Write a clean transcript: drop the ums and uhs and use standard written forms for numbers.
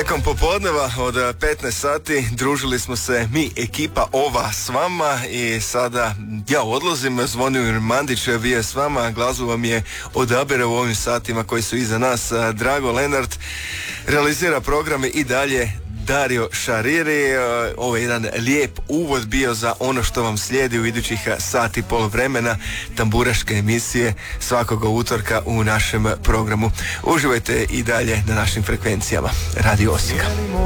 Tijekom popodneva od 15 sati družili smo se mi, ekipa ova s vama i sada ja odlazim, Zvonimir Mandić bio je s vama, glazbu vam je odabere u ovim satima koji su iza nas. Drago Lenart realizira programe i dalje Dario Šariri. Ovo je jedan lijep uvod bio za ono što vam slijedi u idućih sat i pol vremena tamburaške emisije svakoga utorka u našem programu. Uživajte i dalje na našim frekvencijama Radio Osijeka.